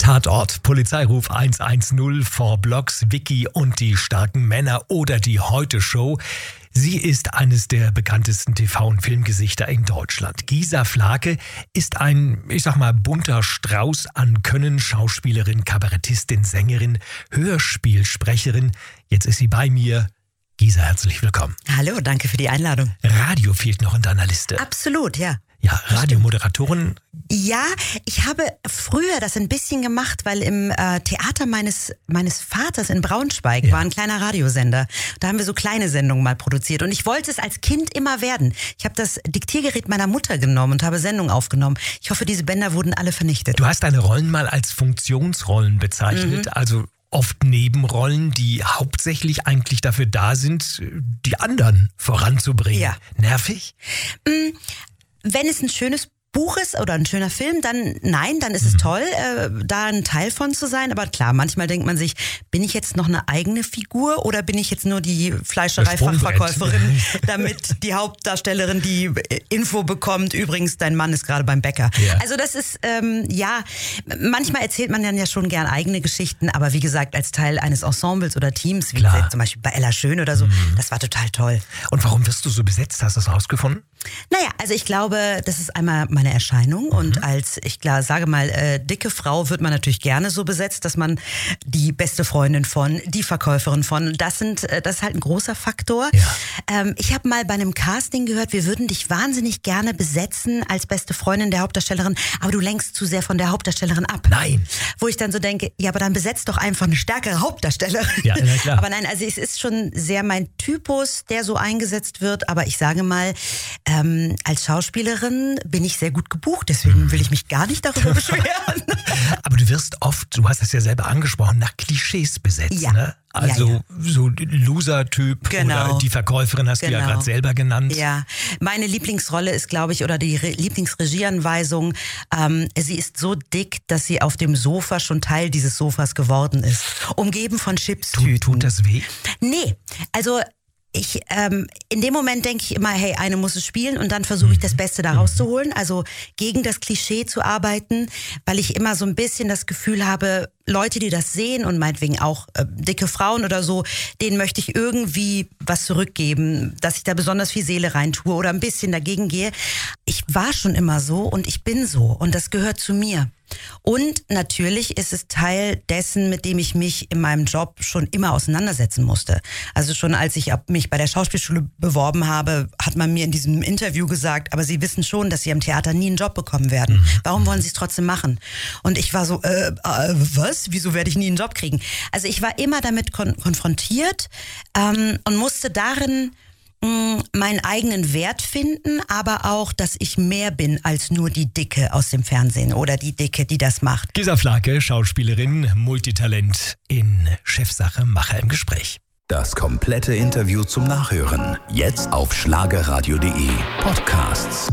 Tatort, Polizeiruf 110, 4 Blocks, Vicky und die starken Männer oder die Heute-Show. Sie ist eines der bekanntesten TV- und Filmgesichter in Deutschland. Gisa Flake ist ein, bunter Strauß an Können. Schauspielerin, Kabarettistin, Sängerin, Hörspielsprecherin. Jetzt ist sie bei mir. Gisa, herzlich willkommen. Hallo, danke für die Einladung. Radio fehlt noch in deiner Liste. Absolut, ja. Ja, Radiomoderatorin. Ja, ich habe früher das ein bisschen gemacht, weil im Theater meines Vaters in Braunschweig war ein kleiner Radiosender. Da haben wir so kleine Sendungen mal produziert und ich wollte es als Kind immer werden. Ich habe das Diktiergerät meiner Mutter genommen und habe Sendungen aufgenommen. Ich hoffe, diese Bänder wurden alle vernichtet. Du hast deine Rollen mal als Funktionsrollen bezeichnet, also oft Nebenrollen, die hauptsächlich eigentlich dafür da sind, die anderen voranzubringen. Ja. Nervig? Wenn es ein schönes Buch ist oder ein schöner Film, dann ist es toll, da ein Teil von zu sein. Aber klar, manchmal denkt man sich, bin ich jetzt noch eine eigene Figur oder bin ich jetzt nur die Fleischereifachverkäuferin, damit die Hauptdarstellerin die Info bekommt, übrigens, dein Mann ist gerade beim Bäcker. Ja. Also das ist, manchmal erzählt man dann ja schon gern eigene Geschichten, aber wie gesagt, als Teil eines Ensembles oder Teams, wie gesagt, zum Beispiel bei Ella Schön oder so, das war total toll. Und warum wirst du so besetzt? Hast du das rausgefunden? Naja, also ich glaube, das ist einmal meine Erscheinung und als, dicke Frau wird man natürlich gerne so besetzt, dass man die beste Freundin von, die Verkäuferin von, das ist halt ein großer Faktor. Ja. Ich habe mal bei einem Casting gehört, wir würden dich wahnsinnig gerne besetzen als beste Freundin der Hauptdarstellerin, aber du lenkst zu sehr von der Hauptdarstellerin ab. Nein. Wo ich dann so denke, ja, aber dann besetzt doch einfach eine stärkere Hauptdarstellerin. Ja, klar. Aber nein, also es ist schon sehr mein Typus, der so eingesetzt wird, aber ich sage mal, als Schauspielerin bin ich sehr gut gebucht, deswegen will ich mich gar nicht darüber beschweren. Aber du wirst oft, du hast es ja selber angesprochen, nach Klischees besetzt, ne? Also so Loser-Typ oder die Verkäuferin hast du ja gerade selber genannt. Ja, meine Lieblingsrolle ist, glaube ich, oder die Lieblingsregieanweisung, sie ist so dick, dass sie auf dem Sofa schon Teil dieses Sofas geworden ist. Umgeben von Chipstüten. Tut das weh? Nee, also in dem Moment denke ich immer, hey, eine muss es spielen und dann versuche ich das Beste da rauszuholen, also gegen das Klischee zu arbeiten, weil ich immer so ein bisschen das Gefühl habe, Leute, die das sehen und meinetwegen auch dicke Frauen oder so, denen möchte ich irgendwie was zurückgeben, dass ich da besonders viel Seele reintue oder ein bisschen dagegen gehe. Ich war schon immer so und ich bin so und das gehört zu mir. Und natürlich ist es Teil dessen, mit dem ich mich in meinem Job schon immer auseinandersetzen musste. Also schon als ich mich bei der Schauspielschule beworben habe, hat man mir in diesem Interview gesagt, aber Sie wissen schon, dass Sie am Theater nie einen Job bekommen werden. Warum wollen Sie es trotzdem machen? Und ich war so, was? Wieso werde ich nie einen Job kriegen? Also ich war immer damit konfrontiert und musste darin meinen eigenen Wert finden, aber auch, dass ich mehr bin als nur die Dicke aus dem Fernsehen oder die Dicke, die das macht. Gisa Flake, Schauspielerin, Multitalent in Chefsache Macher im Gespräch. Das komplette Interview zum Nachhören jetzt auf schlagerradio.de Podcasts.